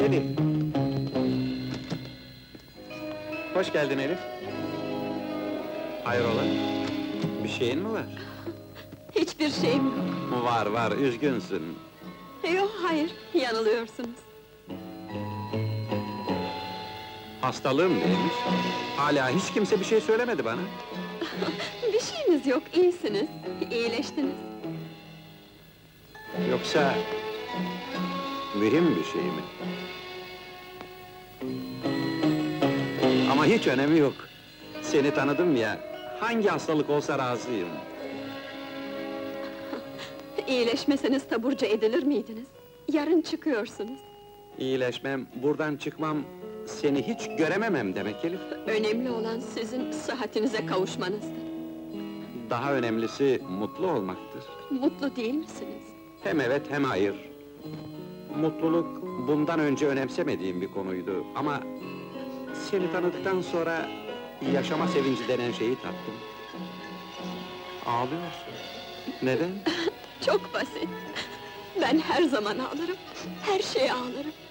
Elif! Hoş geldin Elif. Hayrola? Bir şeyin mi var? Hiçbir şeyim yok. Var var, üzgünsün. Yok, hayır, yanılıyorsunuz. Hastalığım neymiş? Hala hiç kimse bir şey söylemedi bana. Bir şeyiniz yok, iyisiniz, iyileştiniz. Yoksa... mühim bir şey mi? Ama hiç önemi yok. Seni tanıdım ya, hangi hastalık olsa razıyım. İyileşmeseniz taburcu edilir miydiniz? Yarın çıkıyorsunuz. İyileşmem, buradan çıkmam, seni hiç görememem demek Elif. Önemli olan sizin sıhhatinize kavuşmanızdır. Daha önemlisi mutlu olmaktır. Mutlu değil misiniz? Hem evet hem hayır. Mutluluk bundan önce önemsemediğim bir konuydu ama... seni tanıdıktan sonra yaşama sevinci denen şeyi tattım. Ağlıyorsun. Neden? Çok basit. Ben her zaman ağlarım, her şeye ağlarım.